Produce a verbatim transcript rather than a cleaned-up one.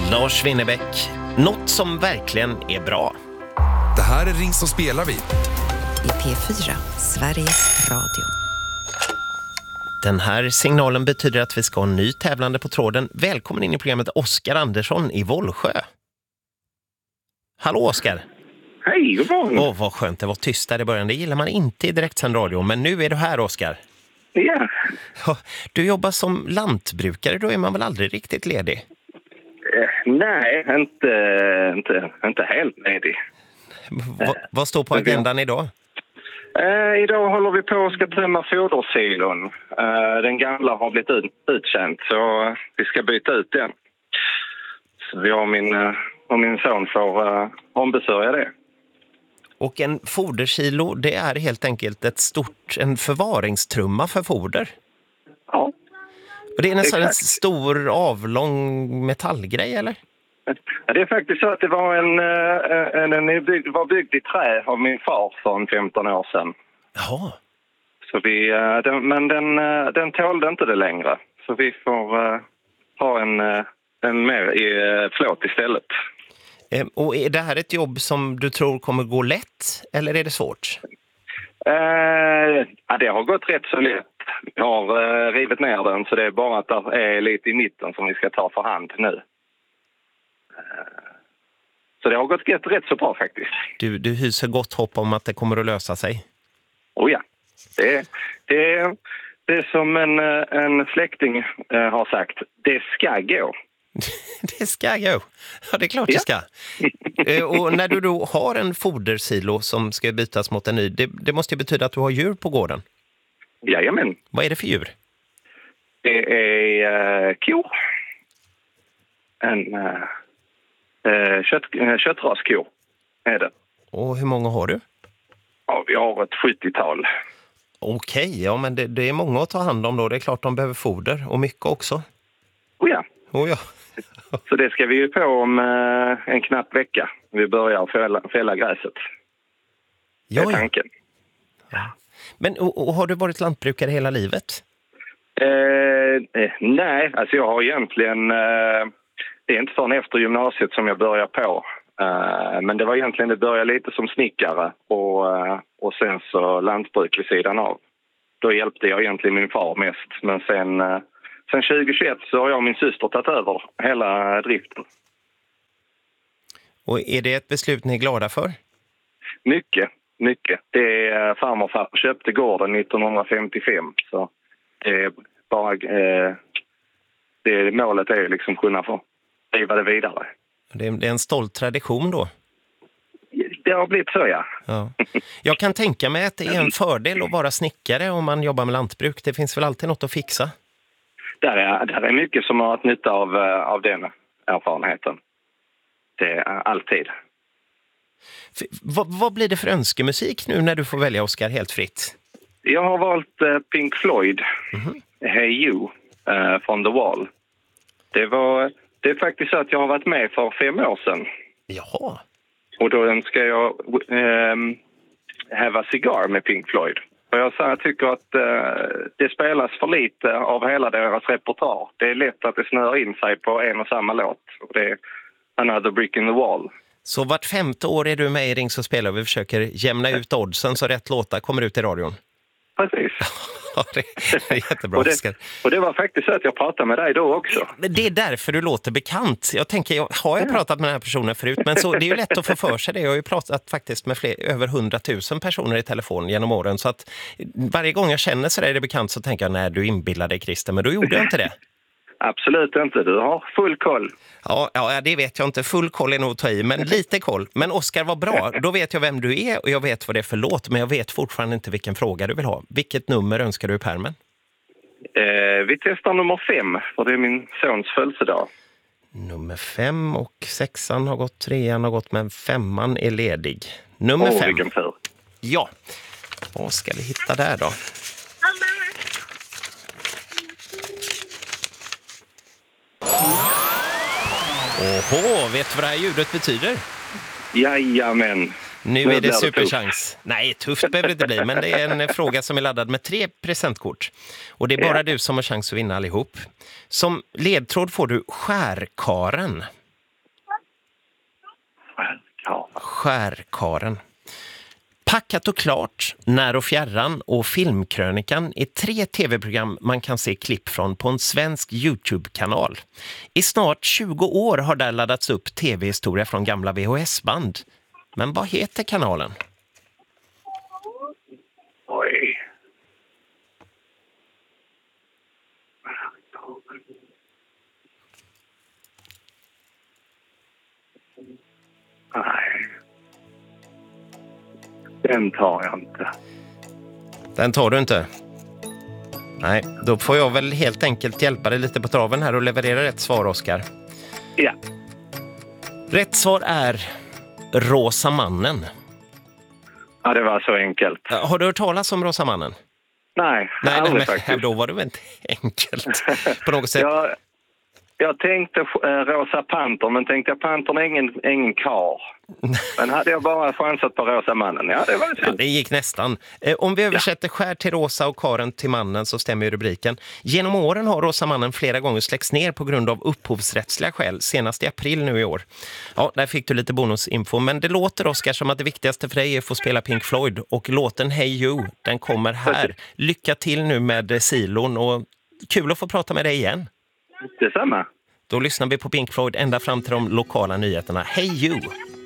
Lars Winnerbäck, något som verkligen är bra. Det här är Ring så spelar vi. I P fyra, Sveriges Radio. Den här signalen betyder att vi ska ha en ny tävlande på tråden. Välkommen in i programmet Oskar Andersson i Vollsjö. Hallå Oskar. Hej, god morgon. Åh, vad skönt, det var tyst där i början. Det gillar man inte i direktsänd radio, men nu är du här Oskar. Ja. Ja, du jobbar som lantbrukare, då är man väl aldrig riktigt ledig? Eh, nej, inte, inte, inte helt ledig. Va, vad står på agendan idag? Eh, idag håller vi på att ska tömma fodersilon. Eh, den gamla har blivit ut, uttjänt, så vi ska byta ut den. Så jag och min, uh, och min son får uh, ombesörja det. Och en fodersilo, det är helt enkelt ett stort, en förvaringstrumma för foder. Ja. Och det är nästan Exakt. en stor avlång metallgrej, eller? Ja, det är faktiskt så att det var en, uh, en, en byggd, var byggd i trä av min far för femton år sedan. Jaha. Så vi, uh, den, men den, uh, den tålde inte det längre. Så vi får uh, ha en, uh, en mer i uh, flåt istället. Eh, och är det här ett jobb som du tror kommer gå lätt, eller är det svårt? Uh, ja, det har gått rätt så lätt. Jag har uh, rivit ner den, så det är bara att det är lite i mitten som vi ska ta för hand nu. Uh, så det har gått rätt, rätt så bra faktiskt. Du, du hyser gott hopp om att det kommer att lösa sig? Oh ja, det, det, det är som en, en släkting uh, har sagt, det ska gå. Det ska gå. Ja, det är klart det ska. Eh, och när du då har en fodersilo som ska bytas mot en ny, det, det måste ju betyda att du har djur på gården. Jajamän. Vad är det för djur? Det är uh, kor. En uh, uh, kött, uh, köttraskor är det. Och hur många har du? Ja, vi har ett sjuttiotal. Okej, ja men det, det är många att ta hand om då. Det är klart de behöver foder och mycket också. Oh ja. Oh ja. Så det ska vi ju på om uh, en knapp vecka. Vi börjar fälla, fälla gräset. Ja, det är tanken. Ja. Men och, och har du varit lantbrukare hela livet? Uh, eh, nej, alltså jag har egentligen... Uh, det är inte förrän efter gymnasiet som jag börjar på. Uh, men det var egentligen, det började lite som snickare och, uh, och sen så lantbruk vid sidan av. Då hjälpte jag egentligen min far mest. Men sen... Uh, Sen tjugohundratjugoett så har jag och min syster tagit över hela driften. Och är det ett beslut ni är glada för? Mycket, mycket. Det är farmor och farfar köpte gården nittonhundrafemtiofem. Så det är bara... Eh, det, målet är liksom kunna få driva det vidare. Det är, det är en stolt tradition då? Det har blivit så, ja. Ja. Jag kan tänka mig att det är en fördel att vara snickare om man jobbar med lantbruk. Det finns väl alltid något att fixa? Där är, där är mycket som har haft nytta av, av den erfarenheten. Det är alltid. F- vad, vad blir det för önskemusik nu när du får välja, Oskar, helt fritt? Jag har valt uh, Pink Floyd, Mm-hmm. Hey You, uh, från The Wall. Det, var, det är faktiskt så att jag har varit med för fem år sedan. Jaha. Och då önskar jag um, Have a Cigar med Pink Floyd. Och jag, så jag tycker att uh, det spelas för lite av hela deras repertoar. Det är lätt att det snör in sig på en och samma låt. Och det är Another Brick in the Wall. Så vart femte år är du med i Ring så spelar vi försöker jämna ut oddsen så rätt låtar kommer ut i radion. Precis. Ja, det, det är jättebra, och, det, Oskar. och det var faktiskt så att jag pratade med dig då också. Men det är därför du låter bekant. Jag tänker, jag, har jag pratat med den här personen förut? Men så, det är ju lätt att få för sig det. Jag har ju pratat faktiskt med fler, över hundratusen personer i telefon genom åren. Så att varje gång jag känner så är det bekant så tänker jag, nej, du inbillar dig, Christer. Men då gjorde jag inte det. Absolut inte. Du har full koll. Ja, ja, det vet jag inte. Full koll är nog att ta i, men lite koll. Men Oskar, var bra. Då vet jag vem du är och jag vet vad det är för låt. Men jag vet fortfarande inte vilken fråga du vill ha. Vilket nummer önskar du i pärmen? Eh, vi testar nummer fem, för det är min sons födelsedag. Nummer fem och sexan har gått, trean har gått, men femman är ledig. Nummer Åh, fem. vilken tur. Ja. Vad ska vi hitta där då? Åhå, vet du vad det här ljudet betyder? Jajamän. Nu Nu är det blir det superchans. Nej, tufft behöver det inte bli, men det är en fråga som är laddad med tre presentkort. Och det är bara Ja. du som har chans att vinna allihop. Som ledtråd får du skärkaren. Skärkaren. Packat och klart, När och fjärran och Filmkrönikan är tre tv-program man kan se klipp från på en svensk YouTube-kanal. I snart tjugo år har där laddats upp tv-historia från gamla V H S-band. Men vad heter kanalen? Oj. Nej. Den tar jag inte. Den tar du inte? Nej, då får jag väl helt enkelt hjälpa dig lite på traven här och leverera rätt svar, Oskar. Ja. Rätt svar är Rosa mannen. Ja, det var så enkelt. Har du hört talas om Rosa mannen? Nej, Nej, aldrig nej men faktiskt. då var det väl inte enkelt på något sätt. Jag, jag tänkte äh, Rosa Panter, men tänkte jag Pantern är ingen, ingen kar. Men hade jag bara chansat på Rosa mannen, ja det var det. Ja, det gick nästan. Eh, om vi översätter skär till Rosa och karen till mannen så stämmer ju rubriken. Genom åren har Rosa mannen flera gånger släckts ner på grund av upphovsrättsliga skäl, senast i april nu i år. Ja, där fick du lite bonusinfo, men det låter, Oskar, som att det viktigaste för dig är att få spela Pink Floyd och låten Hey You, den kommer här. Lycka till nu med silon och kul att få prata med dig igen. Detsamma. Då lyssnar vi på Pink Floyd ända fram till de lokala nyheterna. Hey You!